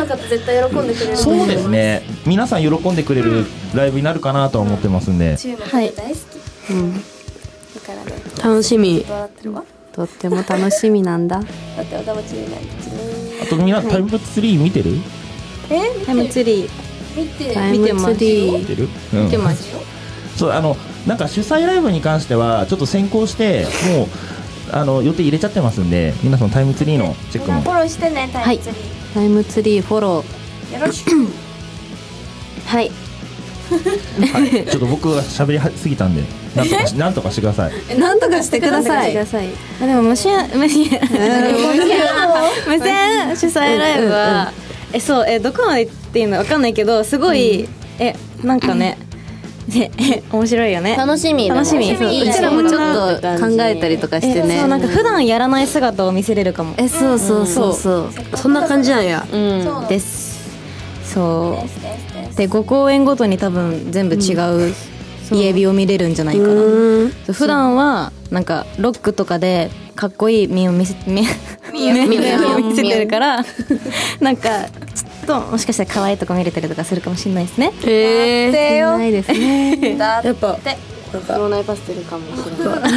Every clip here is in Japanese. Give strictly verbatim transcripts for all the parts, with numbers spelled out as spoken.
方絶対喜んでくれる。 そうですね、皆さん喜んでくれるライブになるかなと思ってますんで、 チーム大好き、うん、だからね楽しみ。 とっても楽しみなんだ。 だってお楽しみなんですね。 あとみんなタイムツリー見てる？ えタイムツリー見てタイムツリー見てる？うん、 見てますよ。 そうあのなんか主催ライブに関してはちょっと先行してもうあの予定入れちゃってますんで、皆さんタイムツリーのチェックもフォローしてね。タイムツリー、はい、 タイムツリーフォローよろしくはいはい、ちょっと僕が喋りすぎたんでなんとかしなんとかしてください。 なんとかしてください。あでも無線無線無線主催ライブは、うんうん、えそうえどこまで行っていいのわかんないけどすごい、うん、えなんかね、ね面白いよね。 楽しみ楽しみ。 うちらもちょっと考えたりとかしてね。 そうなんか普段やらない姿を見せれるかも。 えそうそうそうそう、 うん、そんな感じなんや。 うんです。そうでご公演ごとに多分全部違う家火を見れるんじゃないかな。うん普段はなんかロックとかでかっこいい身を見せ見見せてるからなんかちょっともしかしたら可愛いとこ見れたりとかするかもしれないですね。 へえ。だってよ。 ないですね。 だってやっぱ脳内パステルかもしれない。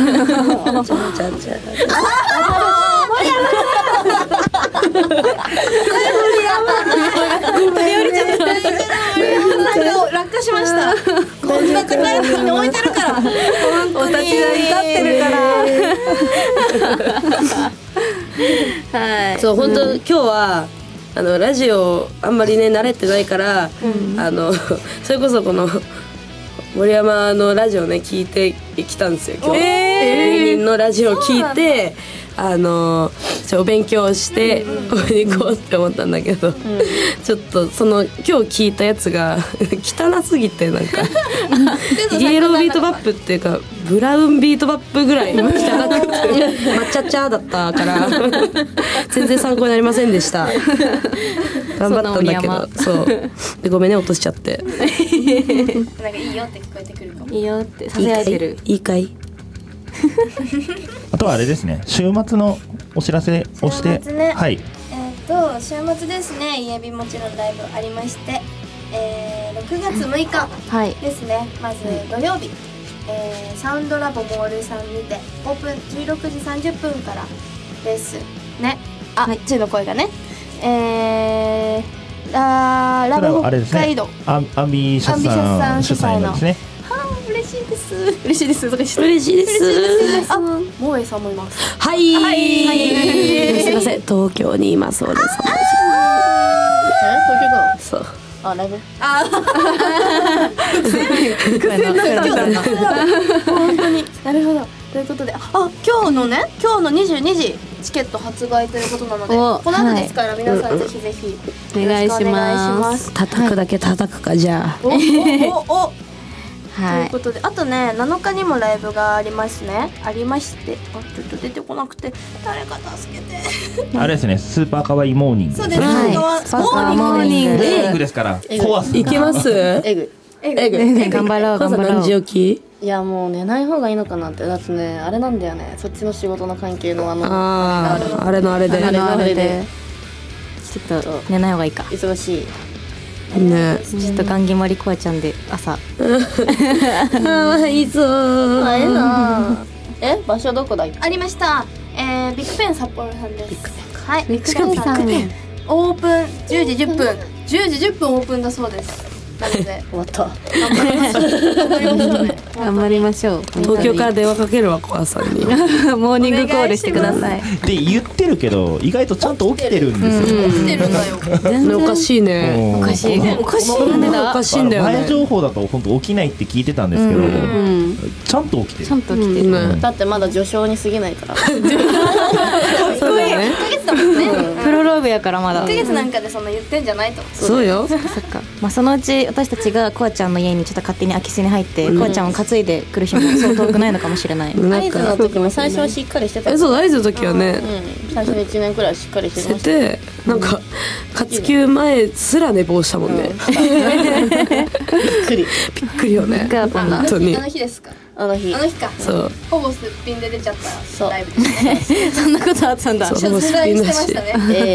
ちゃちゃちゃ。 落下しました。こんな高いところに置いてるから。本当に。お立ち台に立ってるから。はい。そう本当今日はあのラジオあんまりね慣れてないから、うん、あのそれこそこの森山のラジオね聞いてきたんですよ今日。芸人のラジオ聞いて。あのお勉強してここに行こうって思ったんだけど、うん、ちょっとその今日聞いたやつが汚すぎてなんかイエロービートバップっていうかブラウンビートバップぐらい汚くて抹茶茶だったから全然参考になりませんでした。頑張ったんだけどそうでごめんね落としちゃってなんかいいよって聞こえてくるかも。 いいよってささやいてる。 いいかいあとはあれですね、週末のお知らせをして、 週末ね、 はい、 えっと週末ですね、イエビもちろんライブありまして、えー、ろくがつむいかですね、はい、まず土曜日、えー、サウンドラボモールさんにてオープンじゅうろくじさんじゅっぷんからですね。あ、はい、中の声がね、えー、ララブ北海道、 アンアンビシャスさん主催のですね。 嬉しいです。嬉しいです。 嬉しいです。 あ、萌えさんもいます。 はい。はい。すみません、東京にいますそうです。 東京だ。 そう。 あ、ライブ。 あ。本当に。なるほど。ということで、あ、今日のね、今日のにじゅうにじチケット発売ということなので、この後ですから皆さんぜひぜひお願いします。 叩くだけ叩くかじゃあ。 おおお。はい、ということで、あとねなのかにもライブがありますね。ありまして、あちょっと出てこなくて誰か助けて。 あれですね、スーパーかわいいモーニング。 そうです、 はい、 スーパーモーニング。 モーニングですから怖す。 いけます？ エグエグ頑張ろう頑張ろう。 何時起き？ いやもう寝ない方がいいのかなって。だってねあれなんだよね、そっちの仕事の関係のあのああれのあれであれのあれでちょっと寝ない方がいいか。 忙しいね。 ちょっとガンギマリコアちゃんで朝かわいそう。 あえなえ場所どこだっけ？ ありました、えー、ビッグペン札幌さんです。 ビッグペンはい、 ビッグペンさんオープンじゅうじじゅっぷんじゅうじじゅっぷんオープンだそうです。なので終わった頑張りましょう頑張りましょうね頑張りましょう。 東京から電話かけるわコアさんにモーニングコールしてくださいって言ってるけど意外とちゃんと起きてるんですよ。 起きてるんだよ。 全然おかしいね。 おかしいおかしいなんでだおかしいんだよね。 前情報だと本当起きないって聞いてたんですけど、ちゃんと起きてる。 ちゃんと起きてる。 だってまだ序章に過ぎないから。 そうだよね。 いっかげつだもんね。 プロローグやからまだいっかげつなんかでそんな言ってんじゃないと。 そうよ。 そっか。まあそのうち私たちがコアちゃんの家にちょっと勝手に空き巣に入ってコアちゃんを担いでくる日もそう遠くないのかもしれない。 合図の時も最初はしっかりしてた。 えそう合図の時はね。 最初のいちねんくらいしっかりしてました。 してなんか活休前すら寝坊したもんね。びっくりびっくりよね。本当に。 あの日ですか。 あの日あの日か。 そうほぼすっぴんで出ちゃったライブですね。 そんなことあったんだ。 取材してましたね。